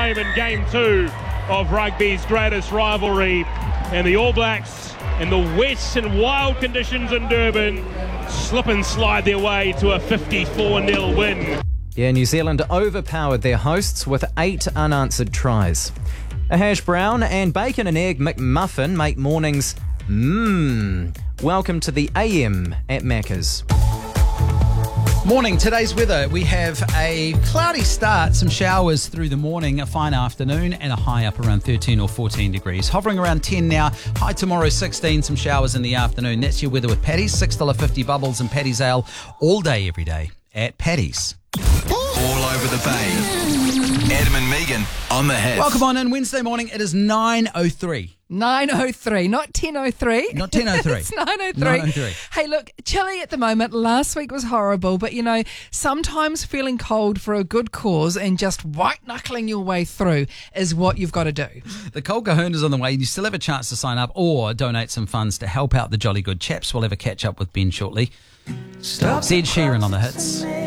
time in Game 2 of rugby's greatest rivalry. And the All Blacks, in the wet and wild conditions in Durban, slip and slide their way to a 54-0 win. Yeah, New Zealand overpowered their hosts with 8 unanswered tries. A hash brown and bacon and egg McMuffin make mornings Welcome to the AM at Macca's. Morning, today's weather. We have a cloudy start, some showers through the morning, a fine afternoon and a high up around 13 or 14 degrees. Hovering around 10 now, high tomorrow 16, some showers in the afternoon. That's your weather with Paddy's, $6.50 bubbles and Paddy's Ale all day, every day at Paddy's. All over the bay. Adam and Megan on the hits. Welcome on in. Wednesday morning, it is 9:03. 9:03, not 10:03. Not 10:03. It's 9:03. 9:03. Hey, look, chilly at the moment. Last week was horrible, but sometimes feeling cold for a good cause and just white-knuckling your way through is what you've got to do. The Cold Kahuna is on the way. You still have a chance to sign up or donate some funds to help out the Jolly Good Chaps. We'll have a catch up with Ben shortly. Ed Sheeran on the hits.